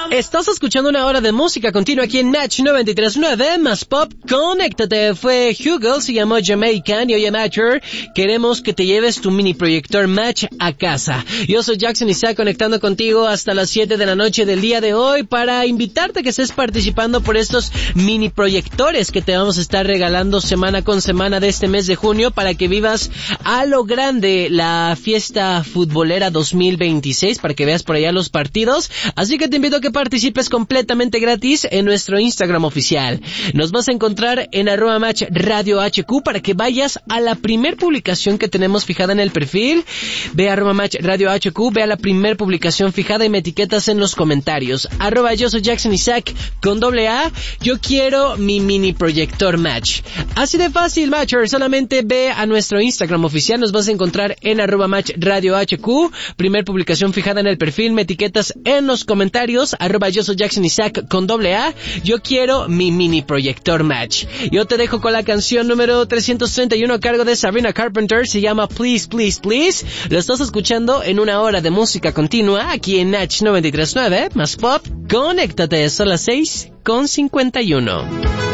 Estás escuchando una hora de música continua aquí en Match 93.9, más pop. Conéctate, fue Hugo, se llamó Jamaican, y oye Matcher, queremos que te lleves tu mini proyector Match a casa. Yo soy Jackson Isaac, conectando contigo hasta las 7 de la noche del día de hoy para invitarte a que estés participando por estos mini proyectores que te vamos a estar regalando semana con semana de este mes de junio para que vivas a lo grande la fiesta futbolera 2026, para que veas por allá los partidos. Así que te invito a que participes completamente gratis en nuestro Instagram oficial. Nos vas a encontrar en @Match Radio HQ para que vayas a la primer publicación que tenemos fijada en el perfil. Ve a @Match Radio HQ, ve a la primer publicación fijada y me etiquetas en los comentarios. @yo soy Jackson Isaac con AA. Yo quiero mi mini proyector Match. Así de fácil, Matcher. Solamente ve a nuestro Instagram oficial. Nos vas a encontrar en @Match Radio HQ. Primer publicación fijada en el perfil. Me etiquetas en los comentarios. Yo soy Jackson Isaac con AA. Yo quiero mi mini proyector Match. Yo te dejo con la canción número 331 a cargo de Sabrina Carpenter. Se llama Please, Please, Please. Lo estás escuchando en una hora de música continua aquí en Match 93.9, más pop. Conéctate, son las 6:51.